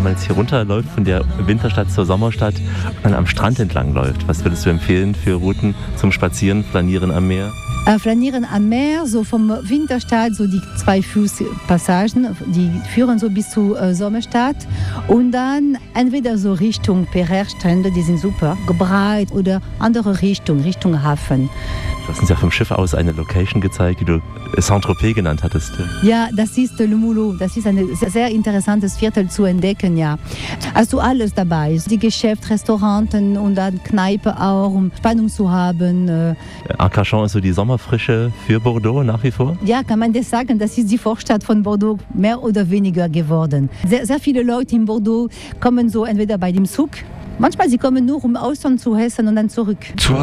wenn man jetzt hier runterläuft von der Winterstadt zur Sommerstadt und dann am Strand entlang läuft? Was würdest du empfehlen für Routen zum Spazieren, Flanieren am Meer? Flanieren am Meer, so vom Winterstadt, so die 2 Fußpassagen, die führen so bis zur Sommerstadt. Und dann entweder so Richtung Pereire-Strände, die sind super, Gebreit, oder andere Richtung Hafen. Du hast uns ja vom Schiff aus eine Location gezeigt, die du Saint-Tropez genannt hattest. Ja, das ist Le Moulot. Das ist ein sehr interessantes Viertel zu entdecken, ja. Hast du alles dabei. Die Geschäfte, Restauranten und dann Kneipe auch, um Spannung zu haben. Arcachon ist so die Sommerfrische für Bordeaux nach wie vor? Ja, kann man das sagen. Das ist die Vorstadt von Bordeaux mehr oder weniger geworden. Sehr viele Leute in Bordeaux kommen so entweder bei dem Zug. Manchmal sie kommen nur, um Austern zu essen und dann zurück.